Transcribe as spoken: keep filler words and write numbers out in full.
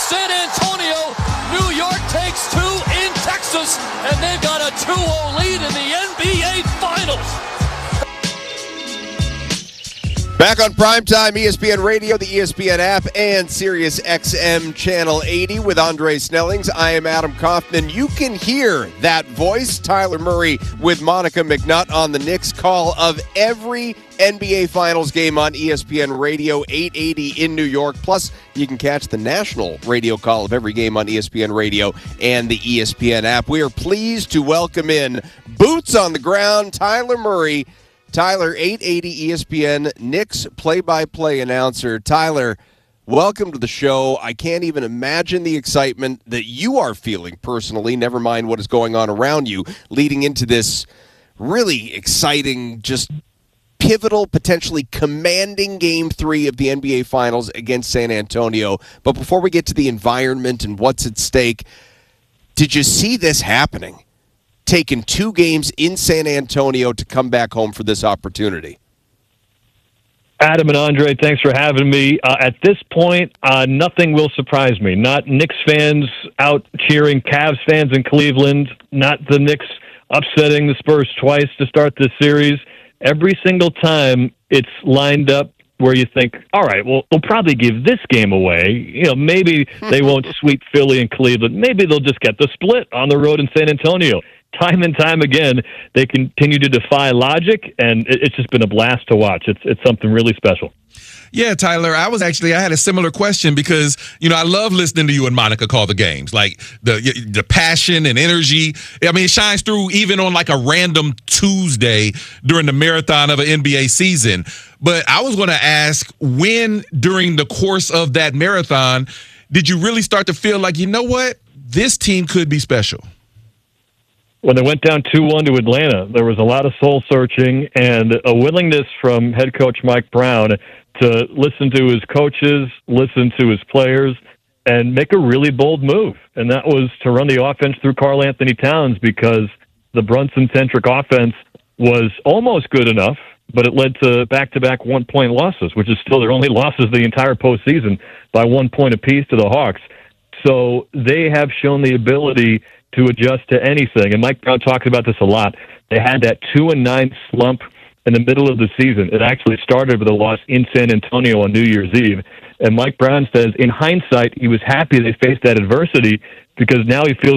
San Antonio. New York takes two in Texas, and they've got a two oh lead in the N B A Finals. Back on Primetime, E S P N Radio, the E S P N app, and Sirius X M Channel eighty with Andre Snellings. I am Adam Kaufman. You can hear that voice, Tyler Murray with Monica McNutt on the Knicks call of every N B A Finals game on E S P N Radio, eight eighty in New York. Plus, you can catch the national radio call of every game on E S P N Radio and the E S P N app. We are pleased to welcome in boots on the ground, Tyler Murray. Tyler, eight eighty E S P N, Knicks play-by-play announcer. Tyler, welcome to the show. I can't even imagine the excitement that you are feeling personally, never mind what is going on around you, leading into this really exciting, just pivotal, potentially commanding Game three of the N B A Finals against San Antonio. But before we get to the environment and what's at stake, did you see this happening? Taken two games in San Antonio to come back home for this opportunity. Adam and Andre, thanks for having me. Uh, at this point, uh, nothing will surprise me. Not Knicks fans out cheering Cavs fans in Cleveland, not the Knicks upsetting the Spurs twice to start this series. Every single time it's lined up where you think, all right, well, they'll probably give this game away. You know, maybe they won't sweep Philly and Cleveland. Maybe they'll just get the split on the road in San Antonio. Time and time again, they continue to defy logic, and it's just been a blast to watch. It's it's something really special. Yeah, Tyler, I was actually, I had a similar question because, you know, I love listening to you and Monica call the games. Like, the the passion and energy. I mean, it shines through even on, like, a random Tuesday during the marathon of an N B A season. But I was going to ask, when during the course of that marathon did you really start to feel like, you know what, this team could be special? When they went down two one to Atlanta, there was a lot of soul-searching and a willingness from head coach Mike Brown to listen to his coaches, listen to his players, and make a really bold move. And that was to run the offense through Karl Anthony Towns, because the Brunson-centric offense was almost good enough, but it led to back-to-back one-point losses, which is still their only losses the entire postseason, by one point apiece to the Hawks. So they have shown the ability to adjust to anything. And Mike Brown talks about this a lot. They had that two and nine slump in the middle of the season. It actually started with a loss in San Antonio on New Year's Eve. And Mike Brown says, in hindsight, he was happy they faced that adversity, because now he feels